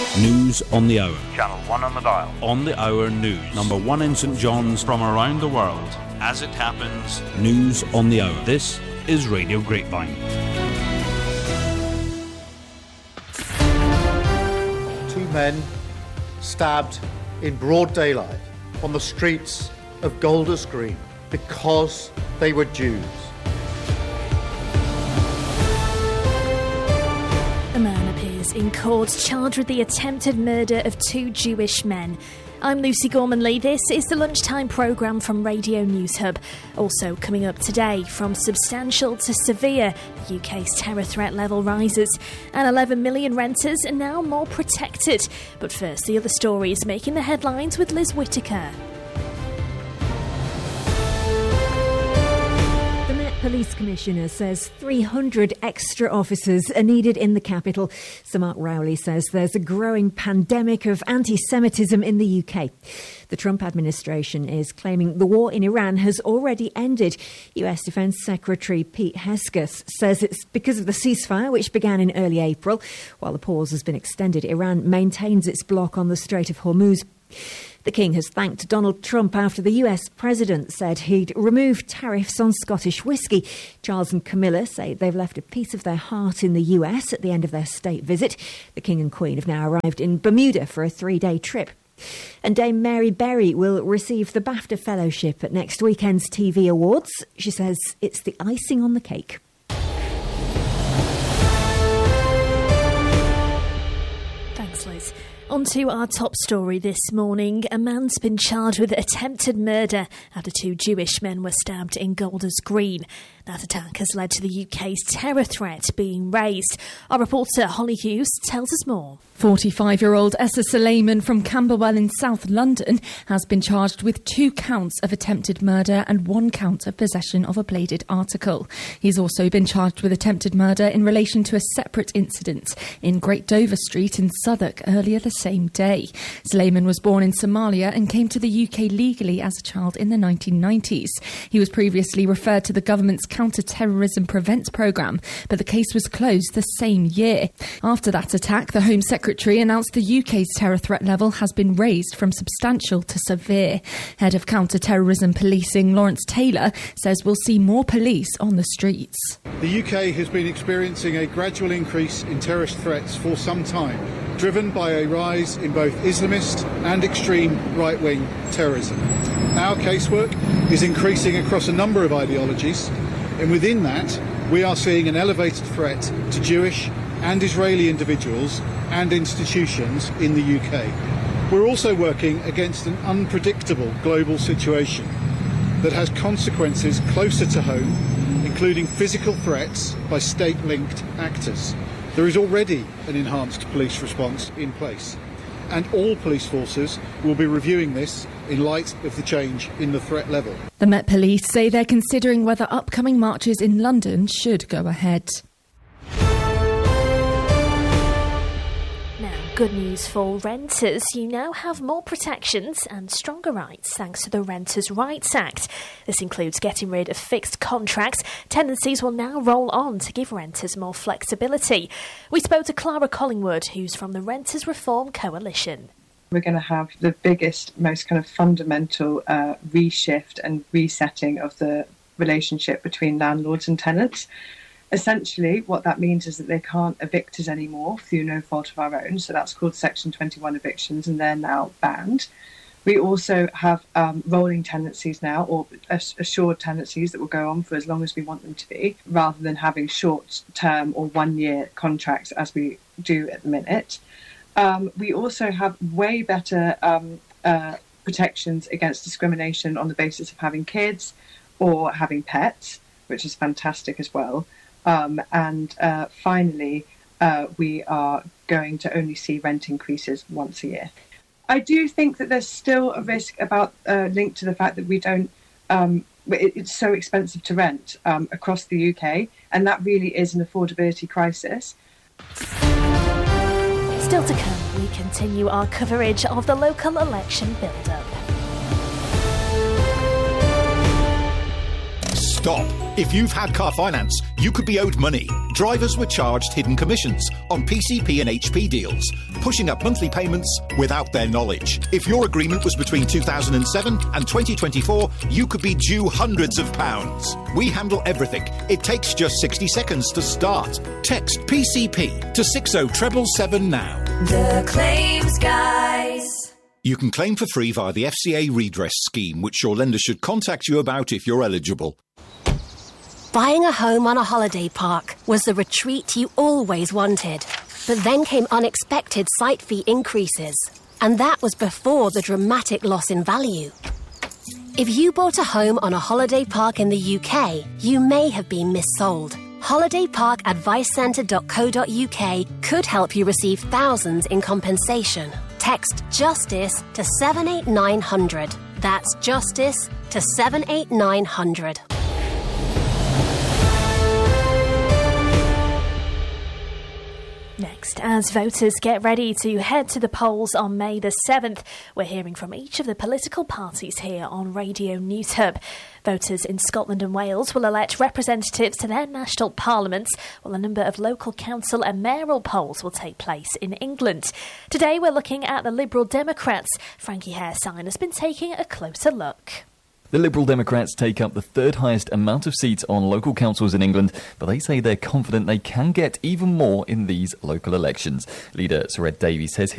News on the hour. Channel 1 on the dial. On the hour news. Number 1 in St John's. From around the world. As it happens. News on the hour. This is Radio Grapevine. 2 men stabbed in broad daylight on the streets of Golders Green because they were Jews. A man appears in court charged with the attempted murder of 2 Jewish men. I'm Lucy Gorman-Lee. This is the lunchtime programme from Radio News Hub. Also coming up today, from substantial to severe, the UK's terror threat level rises, and 11 million renters are now more protected. But first, the other stories making the headlines with Liz Whittaker. Police Commissioner says 300 extra officers are needed in the capital. Sir Mark Rowley says there's a growing pandemic of anti-Semitism in the UK. The Trump administration is claiming the war in Iran has already ended. US Defence Secretary Pete Hegseth says it's because of the ceasefire, which began in early April. While the pause has been extended, Iran maintains its block on the Strait of Hormuz. The King has thanked Donald Trump after the US President said he'd remove tariffs on Scottish whisky. Charles and Camilla say they've left a piece of their heart in the US at the end of their state visit. The King and Queen have now arrived in Bermuda for a 3-day trip. And Dame Mary Berry will receive the BAFTA Fellowship at next weekend's TV Awards. She says it's the icing on the cake. Thanks, Liz. On to our top story this morning. A man's been charged with attempted murder after 2 Jewish men were stabbed in Golders Green. That attack has led to the UK's terror threat being raised. Our reporter Holly Hughes tells us more. 45-year-old Essa Suleiman from Camberwell in South London has been charged with 2 counts of attempted murder and 1 count of possession of a bladed article. He's also been charged with attempted murder in relation to a separate incident in Great Dover Street in Southwark earlier the same day. Suleiman was born in Somalia and came to the UK legally as a child in the 1990s. He was previously referred to the government's Counter-Terrorism Prevent programme, but the case was closed the same year. After that attack, the Home Secretary announced the UK's terror threat level has been raised from substantial to severe. Head of Counter-Terrorism Policing, Lawrence Taylor, says we'll see more police on the streets. The UK has been experiencing a gradual increase in terrorist threats for some time, driven by a rise in both Islamist and extreme right-wing terrorism. Our casework is increasing across a number of ideologies, and within that, we are seeing an elevated threat to Jewish and Israeli individuals and institutions in the UK. We're also working against an unpredictable global situation that has consequences closer to home, including physical threats by state-linked actors. There is already an enhanced police response in place, and all police forces will be reviewing this in light of the change in the threat level. The Met Police say they're considering whether upcoming marches in London should go ahead. Good news for renters. You now have more protections and stronger rights thanks to the Renters' Rights Act. This includes getting rid of fixed contracts. Tenancies will now roll on to give renters more flexibility. We spoke to Clara Collingwood, who's from the Renters Reform Coalition. We're going to have the biggest, most kind of fundamental reshift and resetting of the relationship between landlords and tenants. Essentially, what that means is that they can't evict us anymore through no fault of our own. So that's called Section 21 evictions, and they're now banned. We also have rolling tenancies now, or assured tenancies that will go on for as long as we want them to be, rather than having short-term or one-year contracts as we do at the minute. We also have way better protections against discrimination on the basis of having kids or having pets, which is fantastic as well. And finally, we are going to only see rent increases once a year. I do think that there's still a risk about linked to the fact that we don't. It's so expensive to rent across the UK, and that really is an affordability crisis. Still to come, we continue our coverage of the local election build-up. stop. If you've had car finance, you could be owed money. Drivers were charged hidden commissions on PCP and HP deals, pushing up monthly payments without their knowledge. If your agreement was between 2007 and 2024, you could be due hundreds of pounds. We handle everything. It takes just 60 seconds to start. Text PCP to 60777 now. The Claims Guys. You can claim for free via the FCA redress scheme, which your lender should contact you about if you're eligible. Buying a home on a holiday park was the retreat you always wanted. But then came unexpected site fee increases. And that was before the dramatic loss in value. If you bought a home on a holiday park in the UK, you may have been missold. holidayparkadvicecentre.co.uk could help you receive thousands in compensation. Text JUSTICE to 78900. That's JUSTICE to 78900. Next, as voters get ready to head to the polls on May the 7th, we're hearing from each of the political parties here on Radio News Hub. Voters in Scotland and Wales will elect representatives to their national parliaments, while a number of local council and mayoral polls will take place in England. Today, we're looking at the Liberal Democrats. Frankie Haresign has been taking a closer look. The Liberal Democrats take up the third highest amount of seats on local councils in England, but they say they're confident they can get even more in these local elections. Leader Sir Ed Davey says